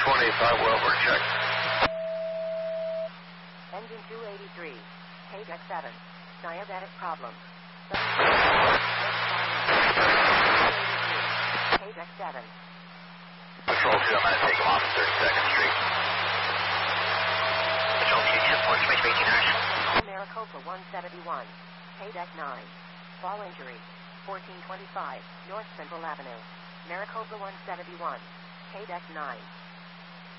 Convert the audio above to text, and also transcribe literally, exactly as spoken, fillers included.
one eighty-five, Wilbur, check. Engine two eighty-three, K deck seven, diabetic problem. K deck seven. Patrol two, I'm going to take him off thirty-second Street. Patrol two, ten four, space eighteen National. Maricopa one seventy-one, K deck nine, fall injury, fourteen twenty-five, North Central Avenue. Maricopa one seventy-one, K deck nine.